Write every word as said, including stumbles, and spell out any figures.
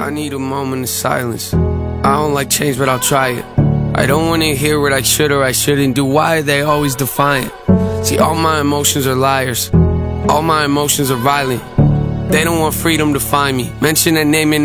I need a moment of silence. I don't like change, but I'll try it. I don't wanna hear what I should or I shouldn't do. Why are they always defiant? See, all my emotions are liars. All my emotions are violent. They don't want freedom to find me. Mention that name and